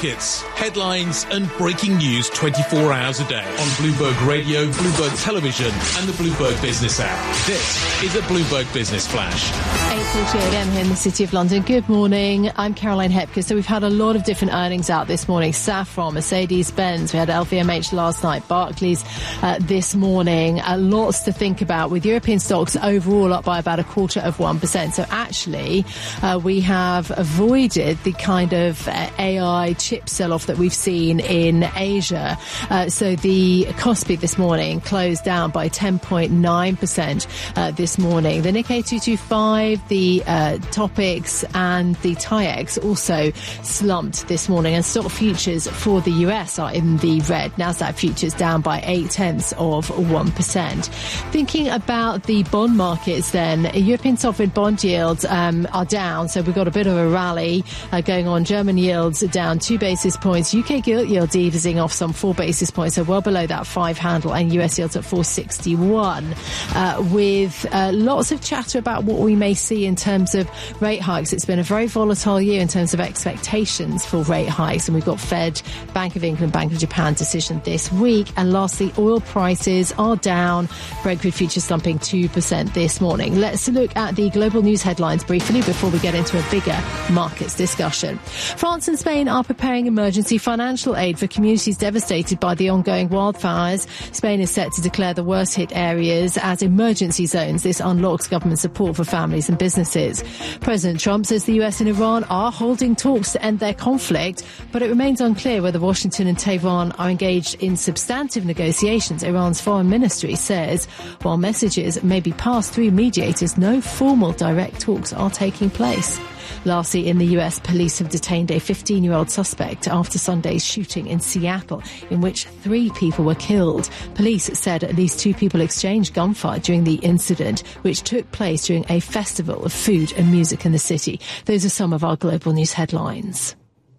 markets, headlines and breaking news 24 hours a day on Bloomberg Radio, Bloomberg Television and the Bloomberg Business app. This is a Bloomberg Business Flash. 8:48 a.m. here in the City of London. Good morning. I'm Caroline Hepker. So we've had a lot of different earnings out this morning. Safran, Mercedes-Benz. We had LVMH last night. Barclays this morning. Lots to think about with European stocks overall up by about 0.25%. So actually, we have avoided the kind of AI chip sell-off that we've seen in Asia. So the Kospi this morning closed down by 10.9% this morning. The Nikkei 225, the Topix and the TAIEX also slumped this morning, and stock futures for the US are in the red. Nasdaq futures down by 0.8%. Thinking about the bond markets then, European sovereign bond yields are down, so we've got a bit of a rally going on. German yields down 2 basis points, UK gilt yields easing off some 4 basis points, so well below that 5 handle, and US yields at 461, with lots of chatter about what we may see in terms of rate hikes. It's been a very volatile year in terms of expectations for rate hikes, and we've got Fed, Bank of England, Bank of Japan decision this week. And lastly, oil prices are down, Brent crude futures slumping 2% this morning. Let's look at the global news headlines briefly before we get into a bigger markets discussion. France and Spain are preparing emergency financial aid for communities devastated by the ongoing wildfires. Spain is set to declare the worst hit areas as emergency zones. This unlocks government support for families and businesses. President Trump says the US and Iran are holding talks to end their conflict, but it remains unclear whether Washington and Tehran are engaged in substantive negotiations. Iran's foreign ministry says while messages may be passed through mediators, no formal direct talks are taking place. Lastly, in the US, police have detained a 15-year-old suspect after Sunday's shooting in Seattle, in which 3 people were killed. Police said at least 2 people exchanged gunfire during the incident, which took place during a festival of food and music in the city. Those are some of our global news headlines.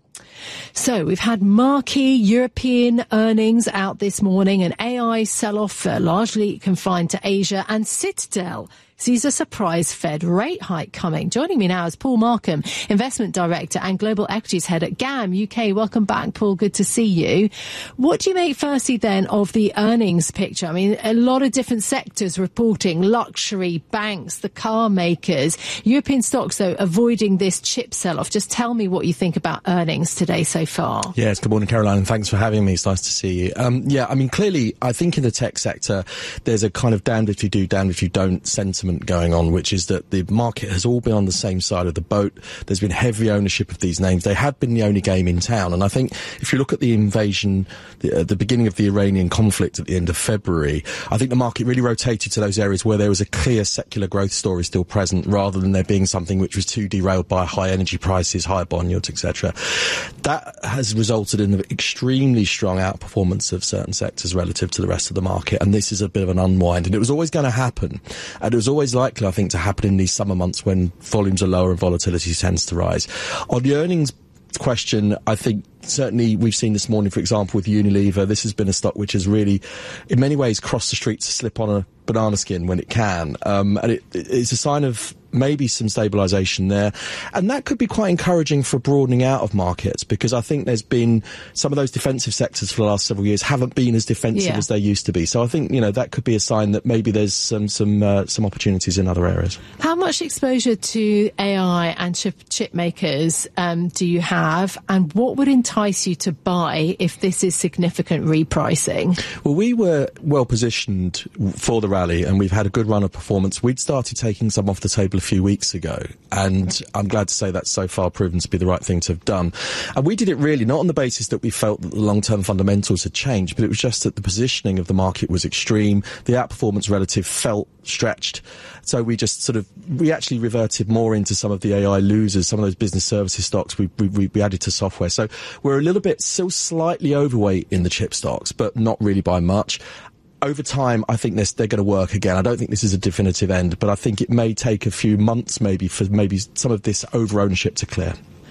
So we've had marquee European earnings out this morning, an AI sell-off largely confined to Asia, and Citadel sees a surprise Fed rate hike coming. Joining me now is Paul Markham, Investment Director and Global Equities Head at GAM UK. Welcome back, Paul. Good to see you. What do you make firstly then of the earnings picture? I mean, a lot of different sectors reporting, luxury, banks, the car makers. European stocks, though, avoiding this chip sell-off. Just tell me what you think about earnings today so far. Yes, good morning, Caroline, and thanks for having me. It's nice to see you. Clearly, I think in the tech sector, there's a kind of damned if you do, damned if you don't sentiment going on, which is that the market has all been on the same side of the boat. There's been heavy ownership of these names. They had been the only game in town. And I think if you look at the invasion, the beginning of the Iranian conflict at the end of February, I think the market really rotated to those areas where there was a clear secular growth story still present, rather than there being something which was too derailed by high energy prices, high bond yields, etc. That has resulted in an extremely strong outperformance of certain sectors relative to the rest of the market. And this is a bit of an unwind. And it was always going to happen. And it was always likely, I think, to happen in these summer months when volumes are lower and volatility tends to rise. On the earnings question, I think certainly we've seen this morning, for example, with Unilever, this has been a stock which has really, in many ways, crossed the street to slip on a banana skin when it can. And it's a sign of maybe some stabilisation there. And that could be quite encouraging for broadening out of markets, because I think there's been some of those defensive sectors for the last several years haven't been as defensive as they used to be. So I think, that could be a sign that maybe there's some opportunities in other areas. How much exposure to AI and chip makers do you have, and what would entice you to buy if this is significant repricing? Well, we were well positioned for the rally, and we've had a good run of performance. We'd started taking some off the table a few weeks ago, and I'm glad to say that's so far proven to be the right thing to have done. And we did it really not on the basis that we felt that the long-term fundamentals had changed, but it was just that the positioning of the market was extreme. The outperformance relative felt stretched. So we just we actually reverted more into some of the AI losers, some of those business services stocks we added to software. So we're a little bit still slightly overweight in the chip stocks, but not really by much. Over time, I think they're going to work again. I don't think this is a definitive end, but I think it may take a few months maybe for some of this over-ownership to clear.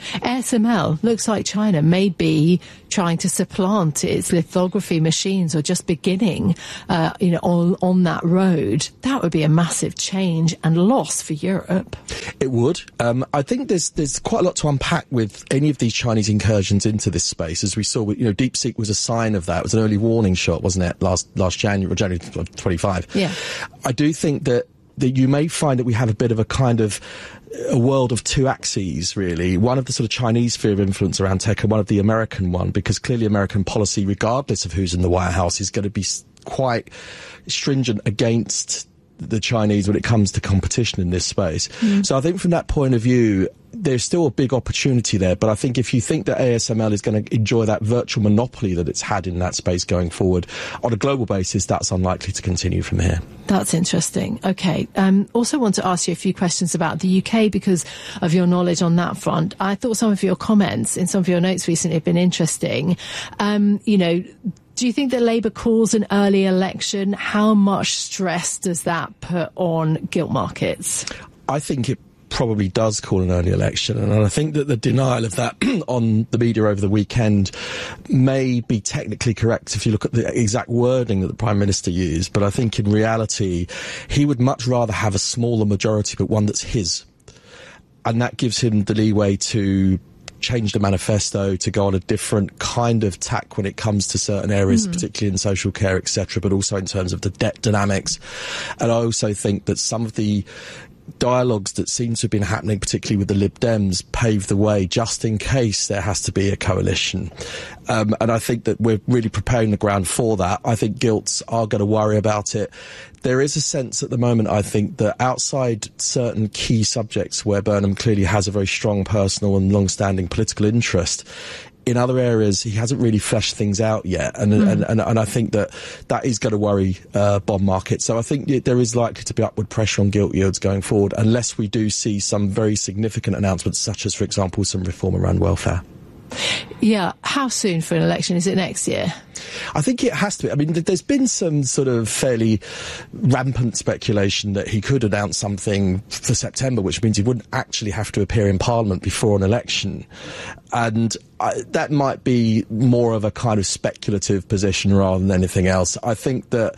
ASML looks like China may be trying to supplant its lithography machines, or just beginning, on that road. That would be a massive change and loss for Europe. It would. I think there's quite a lot to unpack with any of these Chinese incursions into this space. As we saw, DeepSeek was a sign of that. It was an early warning shot, wasn't it? Last January, or January 25. Yeah. I do think that you may find that we have a bit of a world of two axes, really. One of the sort of Chinese sphere of influence around tech, and one of the American one, because clearly American policy, regardless of who's in the White House, is going to be quite stringent against the Chinese when it comes to competition in this space. So I think from that point of view, there's still a big opportunity there. But I think if you think that ASML is going to enjoy that virtual monopoly that it's had in that space going forward, on a global basis, that's unlikely to continue from here. That's interesting. Okay. Also want to ask you a few questions about the UK because of your knowledge on that front. I thought some of your comments in some of your notes recently have been interesting. Do you think that Labour calls an early election? How much stress does that put on gilt markets? I think it probably does call an early election, and I think that the denial of that on the media over the weekend may be technically correct if you look at the exact wording that the Prime Minister used, but I think in reality he would much rather have a smaller majority, but one that's his, and that gives him the leeway to change the manifesto, to go on a different kind of tack when it comes to certain areas, particularly in social care, etc., but also in terms of the debt dynamics. And I also think that some of the dialogues that seem to have been happening, particularly with the Lib Dems, pave the way just in case there has to be a coalition. And I think that we're really preparing the ground for that. I think gilts are going to worry about it. There is a sense at the moment, I think, that outside certain key subjects where Burnham clearly has a very strong personal and long-standing political interest, in other areas, he hasn't really fleshed things out yet, and I think that is going to worry bond markets. So I think there is likely to be upward pressure on gilt yields going forward, unless we do see some very significant announcements, such as, for example, some reform around welfare. Yeah. How soon for an election? Is it next year? I think it has to be. I mean, there's been some sort of fairly rampant speculation that he could announce something for September, which means he wouldn't actually have to appear in Parliament before an election. And that might be more of a kind of speculative position rather than anything else. I think that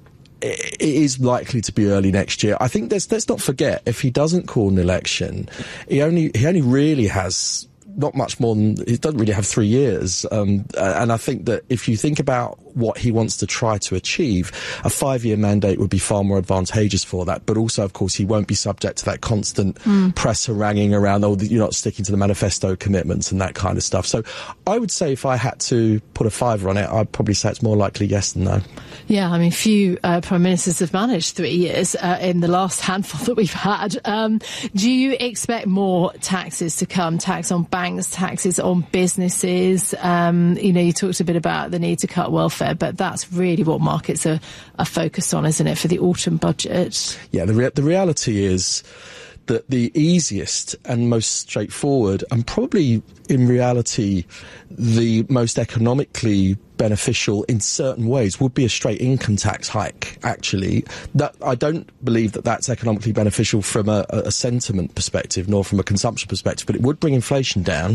it is likely to be early next year. I think let's not forget, if he doesn't call an election, he only really has not much more than, he doesn't really have 3 years. And I think that if you think about what he wants to try to achieve, a 5-year mandate would be far more advantageous for that. But also, of course, he won't be subject to that constant press haranguing around, you're not sticking to the manifesto commitments and that kind of stuff. So I would say if I had to put a fiver on it, I'd probably say it's more likely yes than no. Yeah, I mean, few prime ministers have managed 3 years in the last handful that we've had. Do you expect more taxes to come? Tax on banks, taxes on businesses? You talked a bit about the need to cut welfare, but that's really what markets are focused on, isn't it, for the autumn budget? Yeah, the reality is that the easiest and most straightforward, and probably in reality the most economically beneficial in certain ways, would be a straight income tax hike, actually. That I don't believe that that's economically beneficial from a sentiment perspective, nor from a consumption perspective, but it would bring inflation down,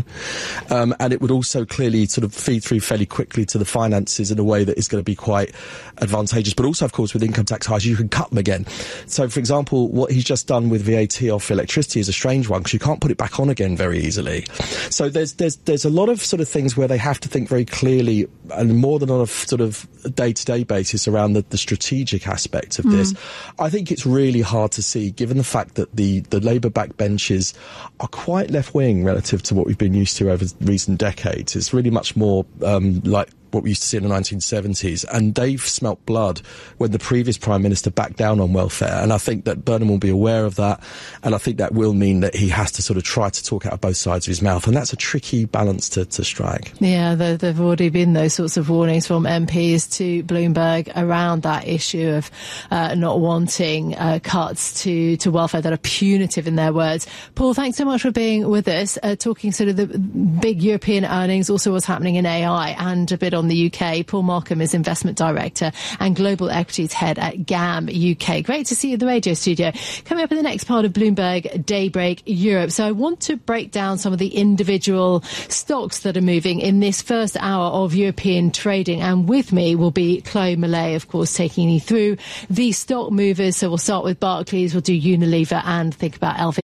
and it would also clearly sort of feed through fairly quickly to the finances in a way that is going to be quite advantageous. But also, of course, with income tax hikes, you can cut them again. So, for example, what he's just done with VAT off electricity is a strange one, because you can't put it back on again very easily. So there's a lot of sort of things where they have to think very clearly, and more than on a sort of day-to-day basis, around the strategic aspect of this. I think it's really hard to see, given the fact that the Labour backbenches are quite left-wing relative to what we've been used to over recent decades. It's really much more like what we used to see in the 1970s, and they've smelt blood when the previous Prime Minister backed down on welfare, and I think that Burnham will be aware of that, and I think that will mean that he has to sort of try to talk out of both sides of his mouth, and that's a tricky balance to strike. Yeah, there've already been those sorts of warnings from MPs to Bloomberg around that issue of not wanting cuts to welfare that are punitive, in their words. Paul, thanks so much for being with us, talking sort of the big European earnings, also what's happening in AI, and a bit on the UK. Paul Markham is Investment Director and Global Equities Head at GAM UK. Great to see you in the radio studio. Coming up in the next part of Bloomberg Daybreak Europe. So I want to break down some of the individual stocks that are moving in this first hour of European trading. And with me will be Chloe Millay, of course, taking you through the stock movers. So we'll start with Barclays, we'll do Unilever and think about LV.